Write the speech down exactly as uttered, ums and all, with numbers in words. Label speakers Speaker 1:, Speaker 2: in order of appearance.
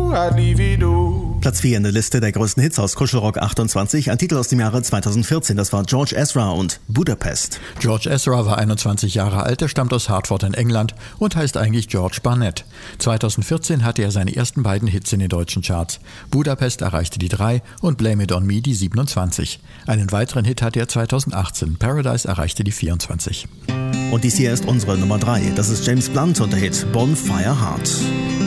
Speaker 1: I'd leave it all.
Speaker 2: Platz vier in der Liste der größten Hits aus Kuschelrock achtundzwanzig, ein Titel aus dem Jahre zweitausendvierzehn, das war George Ezra und Budapest.
Speaker 3: George Ezra war einundzwanzig Jahre alt, er stammt aus Hartford in England und heißt eigentlich George Barnett. zweitausendvierzehn hatte er seine ersten beiden Hits in den deutschen Charts. Budapest erreichte die drei und Blame It On Me die siebenundzwanzig. Einen weiteren Hit hatte er zweitausendachtzehn, Paradise erreichte die vierundzwanzig.
Speaker 2: Und dies hier ist unsere Nummer drei, das ist James Blunt und der Hit Bonfire Heart.